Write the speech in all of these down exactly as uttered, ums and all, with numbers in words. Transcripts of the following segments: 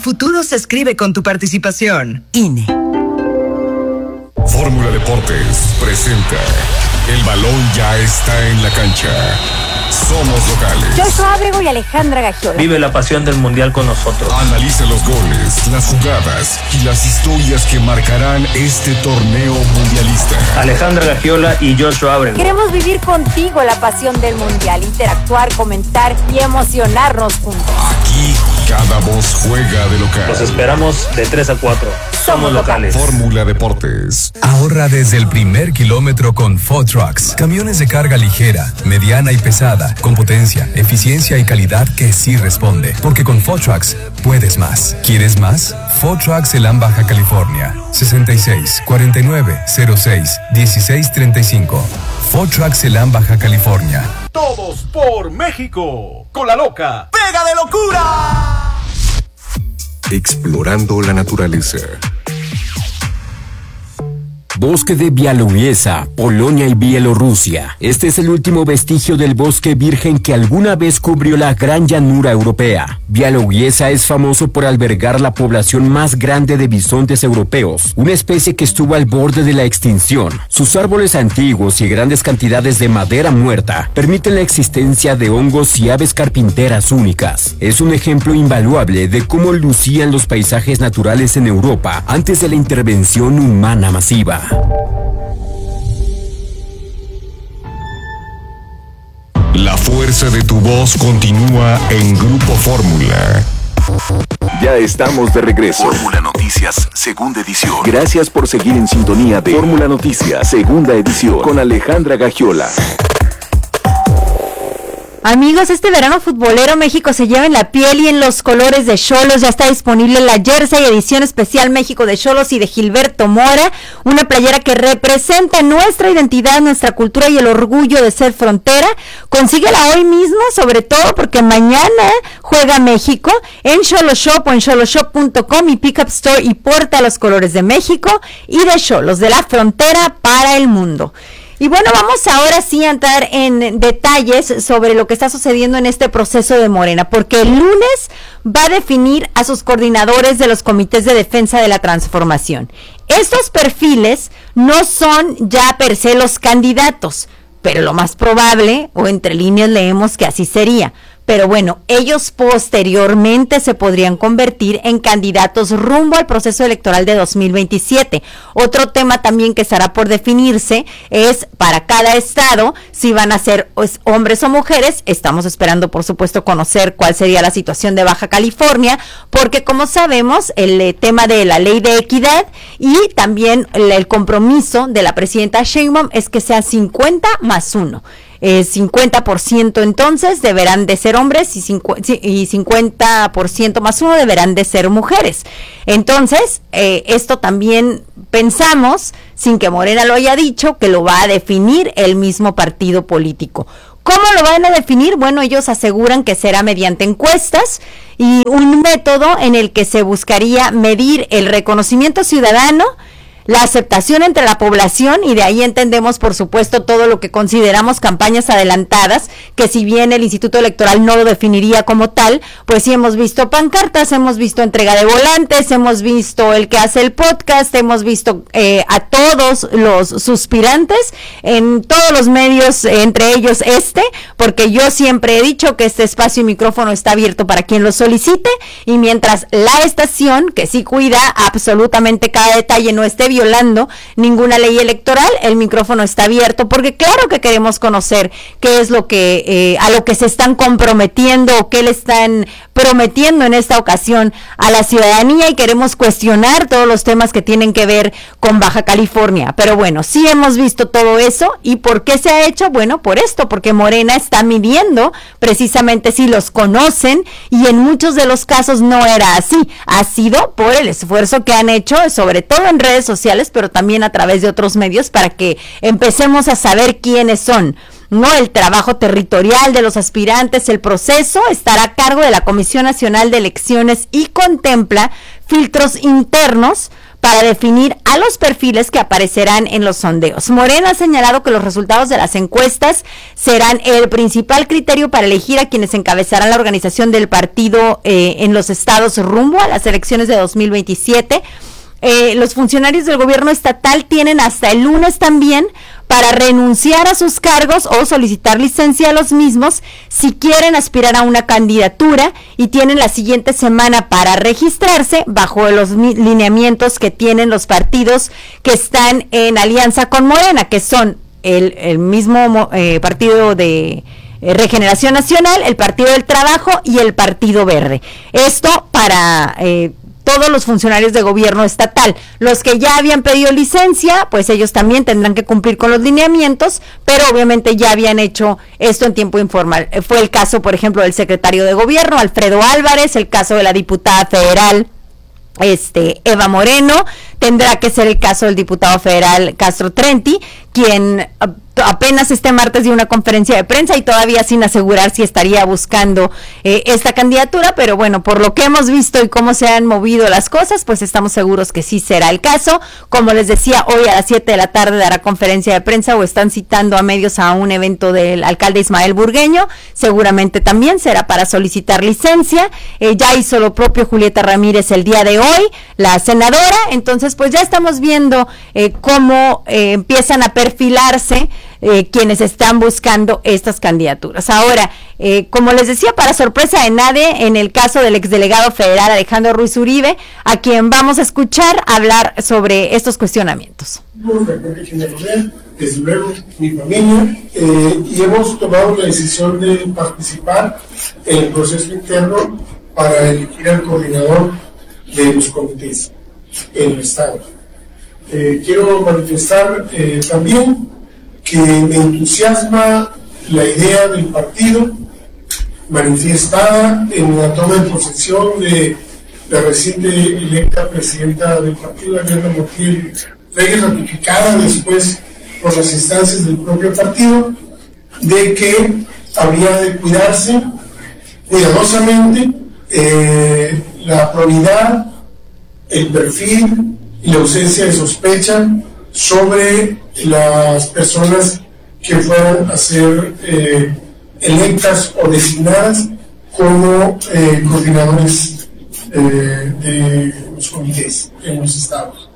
futuro se escribe con tu participación. I N E. Fórmula Deportes presenta El balón ya está en la cancha. Somos locales. Joshua Ábrego y Alejandra Gagiola. Vive la pasión del mundial con nosotros. Analiza los goles, las jugadas y las historias que marcarán este torneo mundialista. Alejandra Gagiola y Joshua Ábrego. Queremos vivir contigo la pasión del mundial, interactuar, comentar y emocionarnos juntos. Aquí cada voz juega de local. Los esperamos de tres a cuatro. Somos locales. Fórmula Deportes. Ahorra desde el primer kilómetro con Food Trucks. Camiones de carga ligera, mediana y pesada, con potencia, eficiencia y calidad que sí responde. Porque con Food Trucks puedes más. ¿Quieres más? Food Trucks Elan Baja California. sesenta y seis, cuarenta y nueve, cero seis, dieciséis treinta y cinco. Food Trucks Elan Baja California. Todos por México. Con la loca. ¡Pega de locura! Explorando la naturaleza. Bosque de Białowieża, Polonia y Bielorrusia. Este es el último vestigio del bosque virgen que alguna vez cubrió la gran llanura europea. Białowieża es famoso por albergar la población más grande de bisontes europeos, una especie que estuvo al borde de la extinción. Sus árboles antiguos y grandes cantidades de madera muerta permiten la existencia de hongos y aves carpinteras únicas. Es un ejemplo invaluable de cómo lucían los paisajes naturales en Europa antes de la intervención humana masiva. La fuerza de tu voz continúa en Grupo Fórmula. Ya estamos de regreso. Fórmula Noticias, segunda edición. Gracias por seguir en sintonía de Fórmula Noticias, segunda edición, con Alejandra Gagiola. Amigos, este verano futbolero México se lleva en la piel y en los colores de Xolos. Ya está disponible la jersey edición especial México de Xolos y de Gilberto Mora, una playera que representa nuestra identidad, nuestra cultura y el orgullo de ser frontera. Consíguela hoy mismo, sobre todo porque mañana juega México en Xolos Shop o en xolos shop punto com y Pickup Store, y porta los colores de México y de Xolos, de la frontera para el mundo. Y bueno, vamos ahora sí a entrar en detalles sobre lo que está sucediendo en este proceso de Morena, porque el lunes va a definir a sus coordinadores de los comités de defensa de la transformación. Estos perfiles no son ya per se los candidatos, pero lo más probable, o entre líneas leemos que así sería. Pero bueno, ellos posteriormente se podrían convertir en candidatos rumbo al proceso electoral de dos mil veintisiete. Otro tema también que estará por definirse es para cada estado si van a ser pues, hombres o mujeres. Estamos esperando, por supuesto, conocer cuál sería la situación de Baja California, porque como sabemos, el eh, tema de la ley de equidad y también el, el compromiso de la presidenta Sheinbaum es que sea cincuenta más uno. Eh, cincuenta por ciento entonces deberán de ser hombres y, cincu- y cincuenta por ciento más uno deberán de ser mujeres. Entonces, eh, esto también pensamos, sin que Morena lo haya dicho, que lo va a definir el mismo partido político. ¿Cómo lo van a definir? Bueno, ellos aseguran que será mediante encuestas y un método en el que se buscaría medir el reconocimiento ciudadano, la aceptación entre la población, y de ahí entendemos, por supuesto, todo lo que consideramos campañas adelantadas, que si bien el Instituto Electoral no lo definiría como tal, pues sí hemos visto pancartas, hemos visto entrega de volantes, hemos visto el que hace el podcast, hemos visto eh, a todos los suspirantes en todos los medios, eh, entre ellos este, porque yo siempre he dicho que este espacio y micrófono está abierto para quien lo solicite, y mientras la estación, que sí cuida absolutamente cada detalle, no esté violando ninguna ley electoral, el micrófono está abierto, porque claro que queremos conocer qué es lo que eh, a lo que se están comprometiendo o qué le están prometiendo en esta ocasión a la ciudadanía, y queremos cuestionar todos los temas que tienen que ver con Baja California. Pero bueno, sí hemos visto todo eso. ¿Y por qué se ha hecho? Bueno, por esto, porque Morena está midiendo precisamente si los conocen, y en muchos de los casos no era así. Ha sido por el esfuerzo que han hecho, sobre todo en redes sociales, pero también a través de otros medios, para que empecemos a saber quiénes son. No, el trabajo territorial de los aspirantes, el proceso estará a cargo de la Comisión Nacional de Elecciones y contempla filtros internos para definir a los perfiles que aparecerán en los sondeos. Morena ha señalado que los resultados de las encuestas serán el principal criterio para elegir a quienes encabezarán la organización del partido eh, en los estados rumbo a las elecciones de dos mil veintisiete. Eh, los funcionarios del gobierno estatal tienen hasta el lunes también para renunciar a sus cargos o solicitar licencia a los mismos si quieren aspirar a una candidatura, y tienen la siguiente semana para registrarse bajo los lineamientos que tienen los partidos que están en alianza con Morena, que son el, el mismo eh, partido de eh, Regeneración Nacional, el Partido del Trabajo y el Partido Verde. Esto para Eh, todos los funcionarios de gobierno estatal. Los que ya habían pedido licencia, pues ellos también tendrán que cumplir con los lineamientos, pero obviamente ya habían hecho esto en tiempo informal. Fue el caso, por ejemplo, del secretario de gobierno, Alfredo Álvarez, el caso de la diputada federal este Eva Moreno, tendrá que ser el caso del diputado federal Castro Trenti, quien apenas este martes dio una conferencia de prensa y todavía sin asegurar si estaría buscando eh, esta candidatura, pero bueno, por lo que hemos visto y cómo se han movido las cosas, pues estamos seguros que sí será el caso. Como les decía, hoy a las siete de la tarde dará conferencia de prensa, o están citando a medios a un evento del alcalde Ismael Burgueño, seguramente también será para solicitar licencia. Eh, ya hizo lo propio Julieta Ramírez el día de hoy, la senadora. Entonces pues ya estamos viendo eh, cómo eh, empiezan a perfilarse Eh, quienes están buscando estas candidaturas. Ahora, eh, como les decía, para sorpresa de nadie, en el caso del exdelegado federal Alejandro Ruiz Uribe, a quien vamos a escuchar hablar sobre estos cuestionamientos. Desde luego, mi familia, eh, y hemos tomado la decisión de participar en el proceso interno para elegir al coordinador de los comités en el Estado. Eh, quiero manifestar eh, también que me entusiasma la idea del partido manifestada en la toma de posesión de la reciente electa presidenta del partido, Ariadna Montiel Reyes, ratificada después por las instancias del propio partido, de que habría de cuidarse cuidadosamente eh, la probidad, el perfil y la ausencia de sospecha sobre las personas que fueran a ser eh, electas o designadas como eh, coordinadores eh, de los comités en los estados.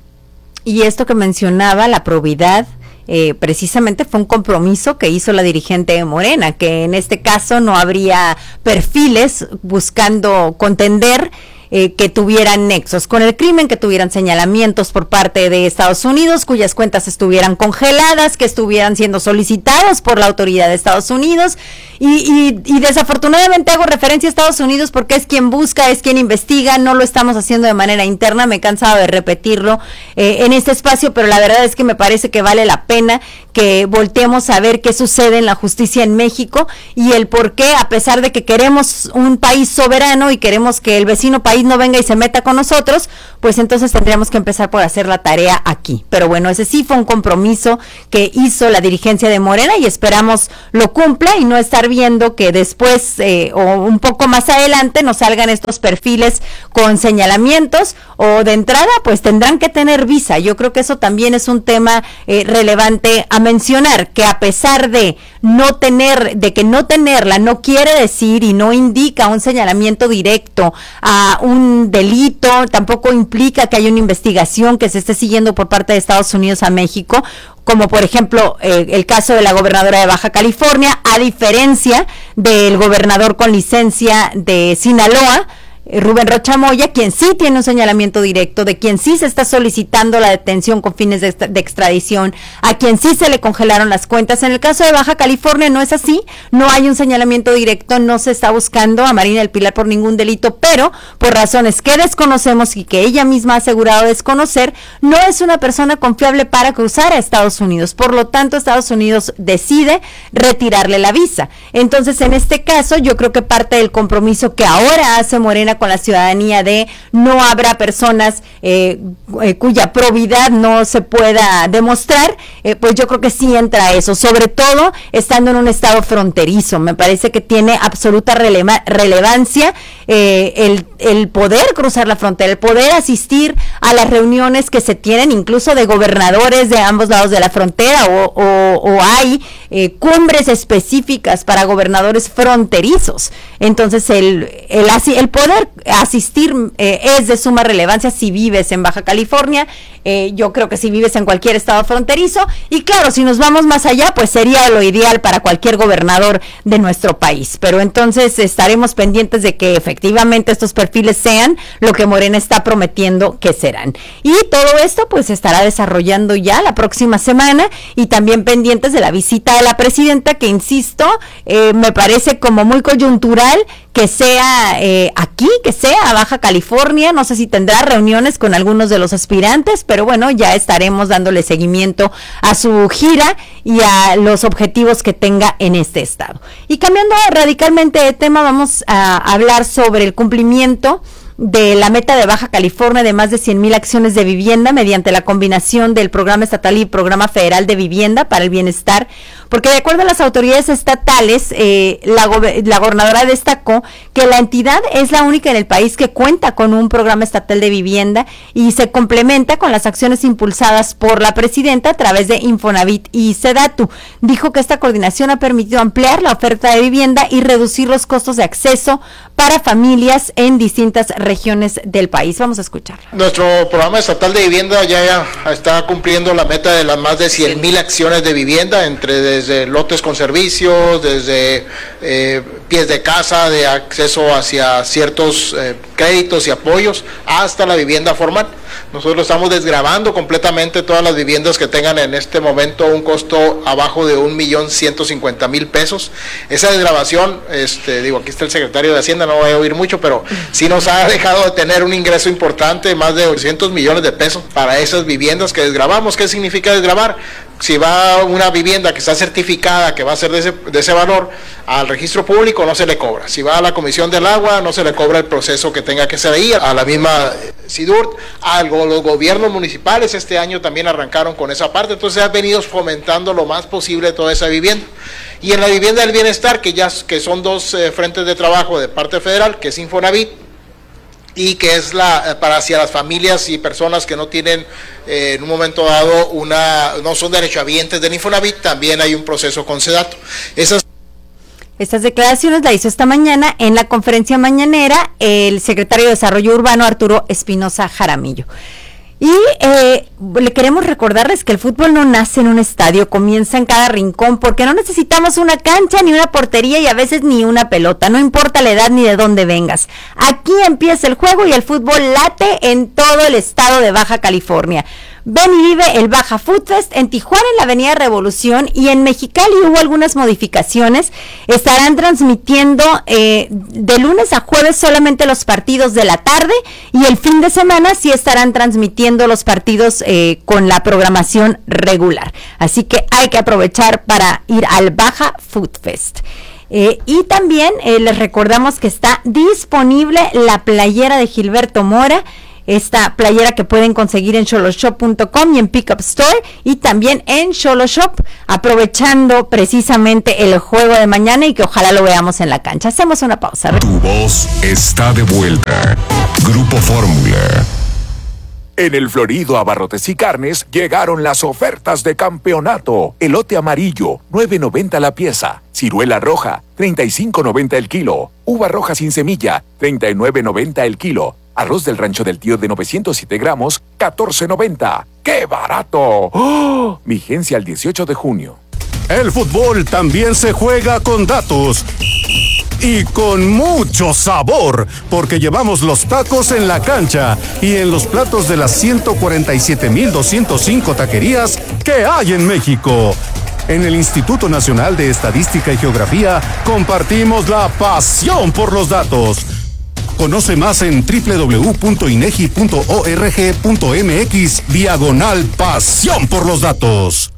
Y esto que mencionaba, la probidad, eh, precisamente fue un compromiso que hizo la dirigente de Morena, que en este caso no habría perfiles buscando contender Eh, que tuvieran nexos con el crimen, que tuvieran señalamientos por parte de Estados Unidos, cuyas cuentas estuvieran congeladas, que estuvieran siendo solicitados por la autoridad de Estados Unidos, y, y, y desafortunadamente hago referencia a Estados Unidos porque es quien busca, es quien investiga, no lo estamos haciendo de manera interna. Me he cansado de repetirlo eh, en este espacio, pero la verdad es que me parece que vale la pena que volteemos a ver qué sucede en la justicia en México y el por qué, a pesar de que queremos un país soberano y queremos que el vecino país no venga y se meta con nosotros, pues entonces tendríamos que empezar por hacer la tarea aquí. Pero bueno, ese sí fue un compromiso que hizo la dirigencia de Morena y esperamos lo cumpla y no estar viendo que después eh, o un poco más adelante nos salgan estos perfiles con señalamientos, o de entrada pues tendrán que tener visa. Yo creo que eso también es un tema eh, relevante a mencionar, que a pesar de no tener, de que no tenerla no quiere decir y no indica un señalamiento directo a un delito, tampoco implica que haya una investigación que se esté siguiendo por parte de Estados Unidos a México, como por ejemplo eh, el caso de la gobernadora de Baja California, a diferencia del gobernador con licencia de Sinaloa, Rubén Rocha Moya, quien sí tiene un señalamiento directo, de quien sí se está solicitando la detención con fines de, de extradición, a quien sí se le congelaron las cuentas. En el caso de Baja California no es así, no hay un señalamiento directo, no se está buscando a Marina del Pilar por ningún delito, pero por razones que desconocemos y que ella misma ha asegurado desconocer, no es una persona confiable para cruzar a Estados Unidos. Por lo tanto, Estados Unidos decide retirarle la visa. Entonces, en este caso, yo creo que parte del compromiso que ahora hace Morena con la ciudadanía de no habrá personas eh, eh, cuya probidad no se pueda demostrar, eh, pues yo creo que sí entra eso, sobre todo estando en un estado fronterizo. Me parece que tiene absoluta releva- relevancia eh, el, el poder cruzar la frontera, el poder asistir a las reuniones que se tienen incluso de gobernadores de ambos lados de la frontera, o, o, o hay eh, cumbres específicas para gobernadores fronterizos. Entonces el, el, el poder asistir eh, es de suma relevancia si vives en Baja California, eh, yo creo que si vives en cualquier estado fronterizo, y claro, si nos vamos más allá, pues sería lo ideal para cualquier gobernador de nuestro país. Pero entonces estaremos pendientes de que efectivamente estos perfiles sean lo que Morena está prometiendo que serán. Y todo esto pues se estará desarrollando ya la próxima semana, y también pendientes de la visita de la presidenta, que insisto, eh, me parece como muy coyuntural que sea eh, aquí, que sea a Baja California. No sé si tendrá reuniones con algunos de los aspirantes, pero bueno, ya estaremos dándole seguimiento a su gira y a los objetivos que tenga en este estado. Y cambiando radicalmente de tema, vamos a hablar sobre el cumplimiento de la meta de Baja California de más de cien mil acciones de vivienda mediante la combinación del Programa Estatal y Programa Federal de Vivienda para el Bienestar, porque de acuerdo a las autoridades estatales, eh, la, go- la gobernadora destacó que la entidad es la única en el país que cuenta con un programa estatal de vivienda y se complementa con las acciones impulsadas por la presidenta a través de Infonavit y Sedatu. Dijo que esta coordinación ha permitido ampliar la oferta de vivienda y reducir los costos de acceso para familias en distintas regiones del país. Vamos a escucharla. Nuestro programa estatal de vivienda ya, ya está cumpliendo la meta de las más de cien mil acciones de vivienda, entre desde lotes con servicios, desde eh, pies de casa, de acceso hacia ciertos eh, créditos y apoyos, hasta la vivienda formal. Nosotros estamos desgravando completamente todas las viviendas que tengan en este momento un costo abajo de un millón ciento cincuenta mil pesos. Esa desgravación, este, digo, aquí está el secretario de Hacienda, no voy a oír mucho, pero sí nos ha dejado de tener un ingreso importante, más de doscientos millones de pesos para esas viviendas que desgravamos. ¿Qué significa desgravar? Si va una vivienda que está certificada, que va a ser de ese, de ese valor, al registro público no se le cobra. Si va a la Comisión del Agua, no se le cobra el proceso que tenga que ser ahí, a la misma SIDURT, a los gobiernos municipales este año también arrancaron con esa parte. Entonces se ha venido fomentando lo más posible toda esa vivienda. Y en la vivienda del bienestar, que ya que son dos eh, frentes de trabajo de parte federal, que es Infonavit, y que es la para hacia las familias y personas que no tienen eh, en un momento dado una no son derechohabientes del Infonavit, también hay un proceso con Sedatu. Esas Estas declaraciones la hizo esta mañana en la conferencia mañanera el secretario de Desarrollo Urbano, Arturo Espinosa Jaramillo. Y eh, le queremos recordarles que el fútbol no nace en un estadio, comienza en cada rincón, porque no necesitamos una cancha, ni una portería y a veces ni una pelota, no importa la edad ni de dónde vengas. Aquí empieza el juego y el fútbol late en todo el estado de Baja California. Ven y vive el Baja Food Fest en Tijuana, en la Avenida Revolución, y en Mexicali hubo algunas modificaciones. Estarán transmitiendo eh, de lunes a jueves solamente los partidos de la tarde, y el fin de semana sí estarán transmitiendo los partidos eh, con la programación regular. Así que hay que aprovechar para ir al Baja Food Fest. Eh, y también eh, les recordamos que está disponible la playera de Gilberto Mora, esta playera que pueden conseguir en Xoloshop punto com y en Pickup Store, y también en Xoloshop, aprovechando precisamente el juego de mañana y que ojalá lo veamos en la cancha. Hacemos una pausa. Tu voz está de vuelta. Grupo Fórmula. En el Florido Abarrotes y Carnes llegaron las ofertas de campeonato. Elote amarillo, nueve noventa la pieza. Ciruela roja, treinta y cinco noventa el kilo. Uva roja sin semilla, treinta y nueve noventa el kilo. Arroz del Rancho del Tío de novecientos siete gramos, catorce noventa. ¡Qué barato! ¡Oh! Vigencia el dieciocho de junio. El fútbol también se juega con datos. Y con mucho sabor, porque llevamos los tacos en la cancha y en los platos de las ciento cuarenta y siete mil doscientos cinco taquerías que hay en México. En el Instituto Nacional de Estadística y Geografía compartimos la pasión por los datos. Conoce más en doble u doble u doble u punto inegi punto org punto mx diagonal pasión por los datos.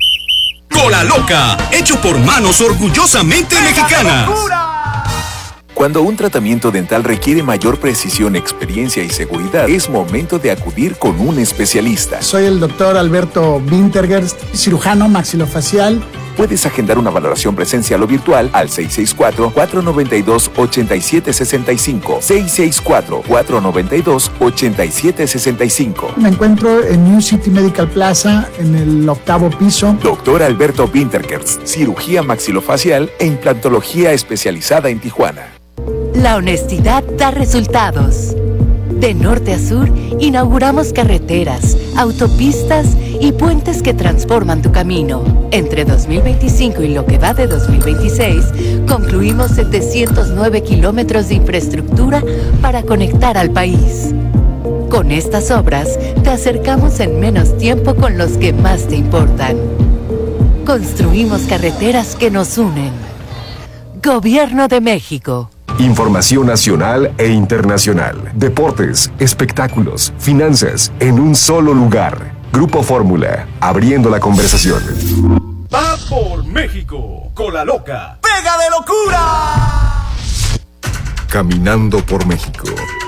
Cola Loca, hecho por manos orgullosamente mexicanas. Cuando un tratamiento dental requiere mayor precisión, experiencia y seguridad, es momento de acudir con un especialista. Soy el doctor Alberto Wintergerst, cirujano maxilofacial. Puedes agendar una valoración presencial o virtual al seis seis cuatro, cuatro nueve dos, ocho siete seis cinco, seis seis cuatro, cuatro nueve dos, ocho siete seis cinco. Me encuentro en New City Medical Plaza, en el octavo piso. Doctor Alberto Wintergerst, cirugía maxilofacial e implantología especializada en Tijuana. La honestidad da resultados. De norte a sur, inauguramos carreteras, autopistas y puentes que transforman tu camino. Entre dos mil veinticinco y lo que va de dos mil veintiséis, concluimos setecientos nueve kilómetros de infraestructura para conectar al país. Con estas obras, te acercamos en menos tiempo con los que más te importan. Construimos carreteras que nos unen. Gobierno de México. Información nacional e internacional, deportes, espectáculos, finanzas, en un solo lugar. Grupo Fórmula, abriendo la conversación. Va por México, con la loca. ¡Pega de locura! Caminando por México.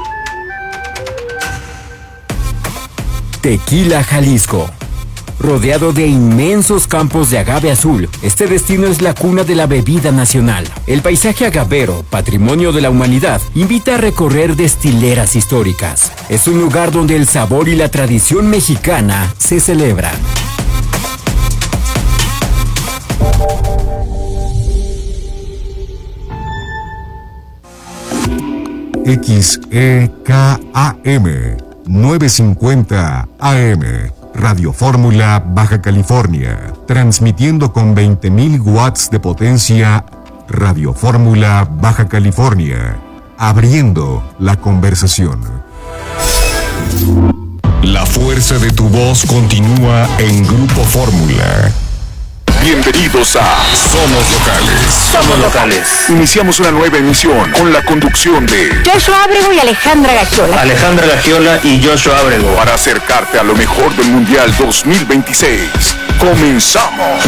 Tequila, Jalisco. Rodeado de inmensos campos de agave azul, este destino es la cuna de la bebida nacional. El paisaje agavero, patrimonio de la humanidad, invita a recorrer destileras históricas. Es un lugar donde el sabor y la tradición mexicana se celebran. X E K A M novecientos cincuenta A M Radio Fórmula, Baja California, transmitiendo con veinte mil watts de potencia. Radio Fórmula, Baja California, abriendo la conversación. La fuerza de tu voz continúa en Grupo Fórmula. Bienvenidos a Somos Locales. Somos Locales. Iniciamos una nueva emisión con la conducción de Joshua Ábrego y Alejandra Gagiola. Alejandra Gagiola y Joshua Ábrego. Para acercarte a lo mejor del Mundial dos mil veintiséis. ¡Comenzamos!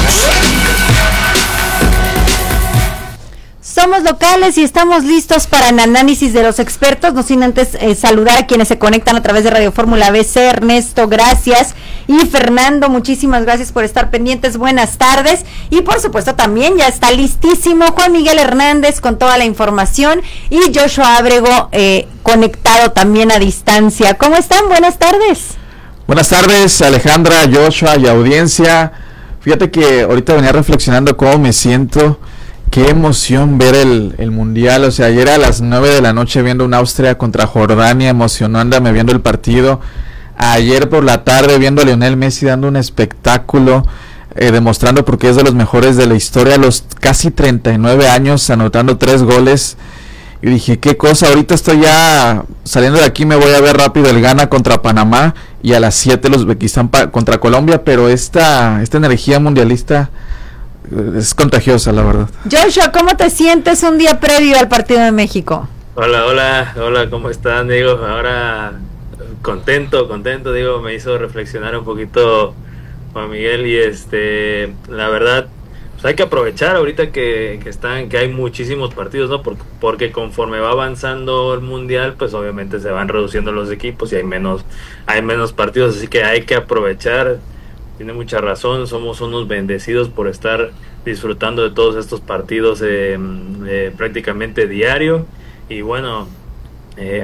Somos locales y estamos listos para el análisis de los expertos, no sin antes eh, saludar a quienes se conectan a través de Radio Fórmula B C. Ernesto, gracias. Y Fernando, muchísimas gracias por estar pendientes. Buenas tardes. Y por supuesto también ya está listísimo Juan Miguel Hernández con toda la información y Joshua Ábrego eh, conectado también a distancia. ¿Cómo están? Buenas tardes. Buenas tardes, Alejandra, Joshua y audiencia. Fíjate que ahorita venía reflexionando cómo me siento. Qué emoción ver el, el Mundial. O sea, ayer a las nueve de la noche viendo un Austria contra Jordania, emocionándome viendo el partido. Ayer por la tarde viendo a Lionel Messi dando un espectáculo, eh, demostrando por qué es de los mejores de la historia, a los casi treinta y nueve años, anotando tres goles. Y dije, qué cosa, ahorita estoy ya saliendo de aquí, me voy a ver rápido el Ghana contra Panamá y a las siete el Uzbekistán pa- contra Colombia, pero esta, esta energía mundialista es contagiosa, la verdad. Joshua, ¿cómo te sientes un día previo al partido de México? Hola, hola, hola, ¿cómo están? Digo, ahora contento, contento, digo, me hizo reflexionar un poquito Juan Miguel y este, la verdad, pues hay que aprovechar ahorita que, que están, que hay muchísimos partidos, ¿no? Porque, porque conforme va avanzando el Mundial, pues obviamente se van reduciendo los equipos y hay menos, hay menos partidos, así que hay que aprovechar. Tiene mucha razón, somos unos bendecidos por estar disfrutando de todos estos partidos eh, eh, prácticamente diario y bueno, eh,